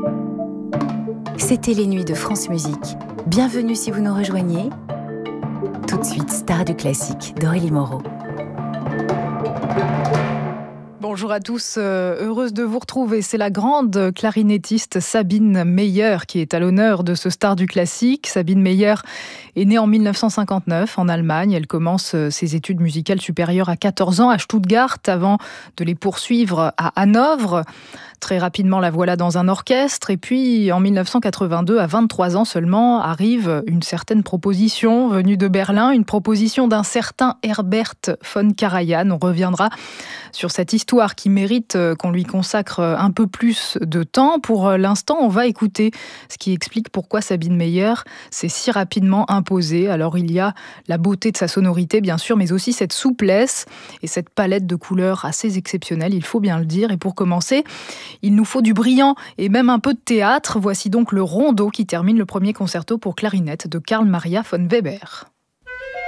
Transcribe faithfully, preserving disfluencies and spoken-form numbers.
C'était les nuits de France Musique. Bienvenue si vous nous rejoignez. Tout de suite, Star du classique d'Aurélie Moreau. Bonjour à tous, euh, heureuse de vous retrouver. C'est la grande clarinettiste Sabine Meyer qui est à l'honneur de ce Star du classique. Sabine Meyer est née en mille neuf cent cinquante-neuf en Allemagne. Elle commence ses études musicales supérieures à quatorze ans à Stuttgart avant de les poursuivre à Hanovre. Très rapidement, la voilà dans un orchestre. Et puis, en mille neuf cent quatre-vingt-deux, à vingt-trois ans seulement, arrive une certaine proposition venue de Berlin, une proposition d'un certain Herbert von Karajan. On reviendra sur cette histoire qui mérite qu'on lui consacre un peu plus de temps. Pour l'instant, on va écouter ce qui explique pourquoi Sabine Meyer s'est si rapidement imposée. Alors, il y a la beauté de sa sonorité, bien sûr, mais aussi cette souplesse et cette palette de couleurs assez exceptionnelle, il faut bien le dire. Et pour commencer, il nous faut du brillant et même un peu de théâtre. Voici donc le rondo qui termine le premier concerto pour clarinette de Carl Maria von Weber.